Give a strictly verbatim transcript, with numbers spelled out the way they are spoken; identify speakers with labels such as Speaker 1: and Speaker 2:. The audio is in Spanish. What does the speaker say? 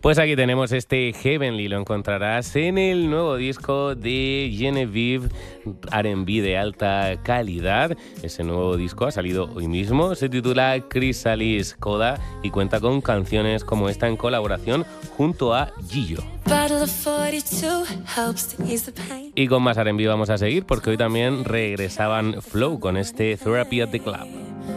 Speaker 1: Pues aquí tenemos este Heavenly, lo encontrarás en el nuevo disco de Genevieve, R and B de alta calidad. Ese nuevo disco ha salido hoy mismo, se titula Chrysalis Coda y cuenta con canciones como esta en colaboración junto a Gillo. Y con más R and B vamos a seguir porque hoy también regresaban Flow con este Therapy at the Club.